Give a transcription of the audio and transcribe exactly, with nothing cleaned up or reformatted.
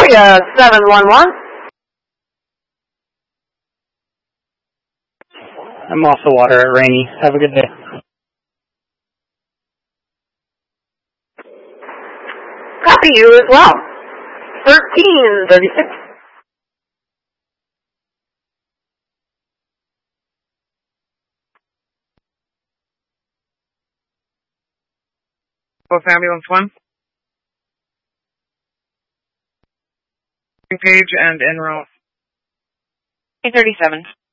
Area seven one one. I'm off the water at Rainy. Have a good day. Copy you as well. thirteen thirty-six. Both ambulance one. Page and en route. eight thirty-seven.